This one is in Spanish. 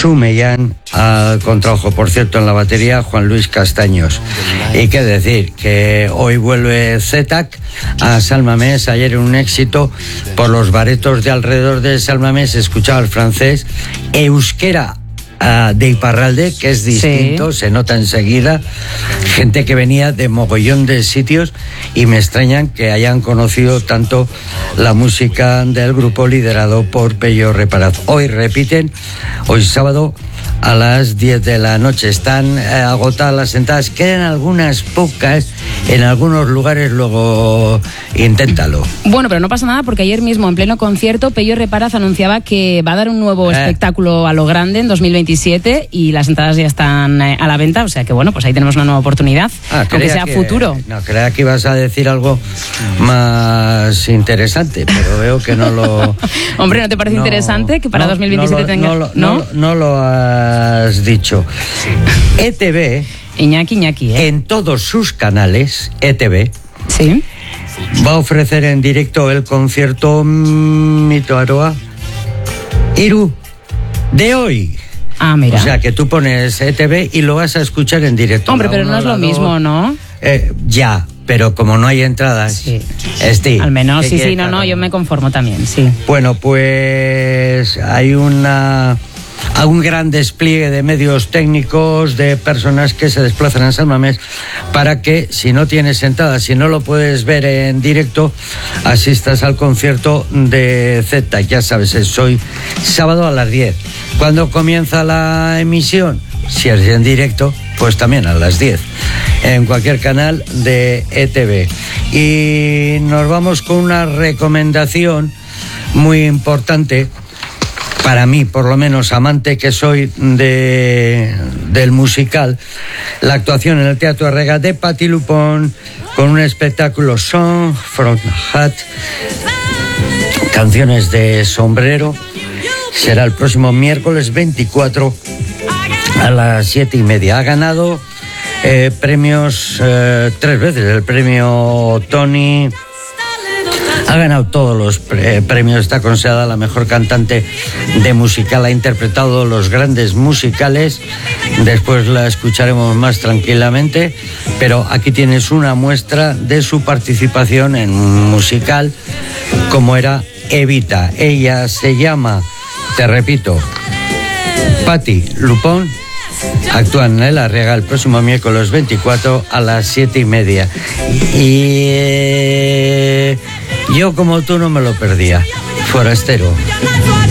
Sumellán al contrabajo, por cierto, en la batería Juan Luis Castaños. Y qué decir, que hoy vuelve ZTAC a San Mamés. Ayer un éxito por los baretos de alrededor de San Mamés, escuchaba el francés, euskera de Iparralde, que es distinto, sí. Se nota enseguida, gente que venía de mogollón de sitios, y me extrañan que hayan conocido tanto la música del grupo liderado por Pello Reparaz. Hoy repiten, hoy sábado a las 10 de la noche. Están agotadas las entradas, quedan algunas pocas en algunos lugares, luego inténtalo. Bueno, pero no pasa nada, porque ayer mismo en pleno concierto Pello Reparaz anunciaba que va a dar un nuevo espectáculo a lo grande en 2027 y las entradas ya están a la venta, o sea que bueno, pues ahí tenemos una nueva oportunidad, aunque sea futuro. No, creía que ibas a decir algo más interesante, pero veo que no lo... Hombre, ¿no te parece interesante que para 2027 tenga...? No lo has dicho. ETV... Iñaki, en todos sus canales, ETV, sí, va a ofrecer en directo el concierto Mito Aroa Iru de hoy. Ah, mira. O sea, que tú pones ETV y lo vas a escuchar en directo. Hombre, pero no es lo mismo, ¿no? Ya, pero como no hay entradas... Sí. Al menos, sí, no, yo me conformo también, sí. Bueno, pues hay un gran despliegue de medios técnicos, de personas que se desplazan a San Mamés para que, si no tienes entrada, si no lo puedes ver en directo, asistas al concierto de ZTAC. Ya sabes, es hoy sábado a las 10. ¿Cuándo comienza la emisión? Si es en directo, pues también a las 10, en cualquier canal de ETV. Y nos vamos con una recomendación muy importante, para mí, por lo menos, amante que soy del musical, la actuación en el Teatro Arrega de Patti Lupón con un espectáculo Song from Hat, canciones de sombrero. Será el próximo miércoles 24 a las 7:30. Ha ganado premios 3 veces, el premio Tony. Ha ganado todos los premios, está considerada la mejor cantante de musical, ha interpretado los grandes musicales, después la escucharemos más tranquilamente, pero aquí tienes una muestra de su participación en un musical como era Evita. Ella se llama, te repito, Patti Lupón. Actúan en el Arriaga el próximo miércoles 24 a las 7:30. Y yo, como tú, no me lo perdía. Forastero.